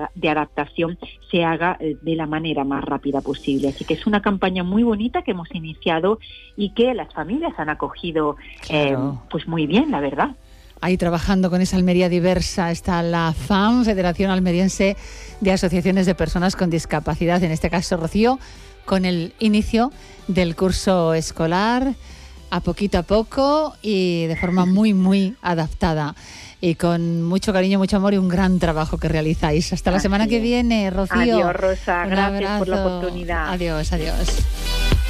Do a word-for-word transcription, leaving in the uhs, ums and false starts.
de adaptación se haga de la manera más rápida posible. Así que es una campaña muy bonita que hemos iniciado y que las familias han acogido claro. eh, pues muy bien, la verdad. Ahí trabajando con esa Almería diversa está la F A M, Federación Almeriense de Asociaciones de Personas con Discapacidad, en este caso Rocío, con el inicio del curso escolar, a poquito a poco y de forma muy, muy adaptada. Y con mucho cariño, mucho amor y un gran trabajo que realizáis. Hasta la Así semana que es. viene, Rocío. Adiós, Rosa. Un Gracias abrazo. por la oportunidad. Adiós, adiós.